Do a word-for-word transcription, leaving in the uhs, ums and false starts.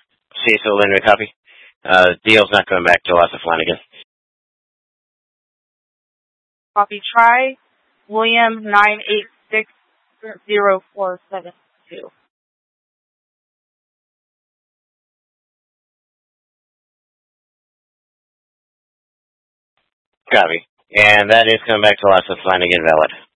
Cecil Linwood, copy. Uh, deal's not coming back till after Flanagan. Copy. Try William nine eight six zero four seven two. Copy. And that is coming back till after Flanagan, valid.